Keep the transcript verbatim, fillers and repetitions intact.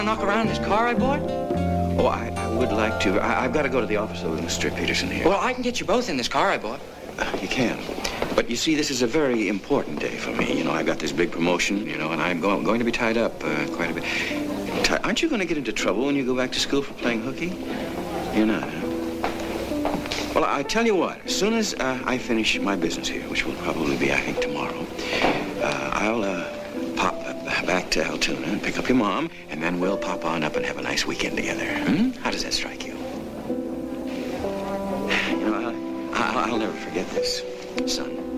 Knock around this car I bought? Oh, I, I would like to. I, I've got to go to the office of Mister Peterson here. Well, I can get you both in this car I bought. Uh, you can. But you see, this is a very important day for me. You know, I've got this big promotion, you know, and I'm go going to be tied up uh, quite a bit. Ti- aren't you going to get into trouble when you go back to school for playing hooky? You're not, huh? Well, I tell you what. As soon as uh, I finish my business here, which will probably be, I think, tomorrow, uh, I'll uh, pop back to Altoona and pick up your mom, and then we'll pop on up and have a nice weekend together. Hmm? How does that strike you? You know, I'll, I'll, I'll never forget this, son.